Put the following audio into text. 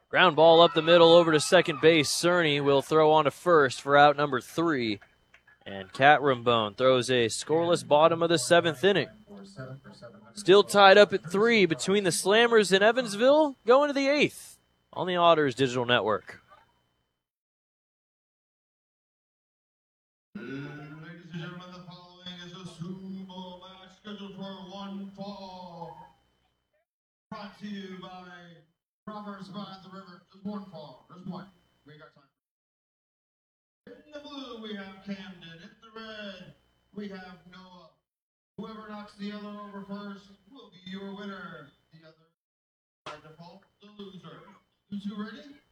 Ground ball up the middle over to second base. Cerny will throw on to first for out number 3. And Cat Rambone throws a scoreless bottom of the 7th inning. Still tied up at 3 between the Slammers and Evansville, going to the 8th on the Otters Digital Network. Ladies and gentlemen, the following is a sumo match scheduled for one fall. Brought to you by Robbers by the River. There's one fall. There's one. We got time. In the blue, we have Camden. In the red, we have Noah. Whoever knocks the other over first will be your winner. The other, by default, the loser. You two ready?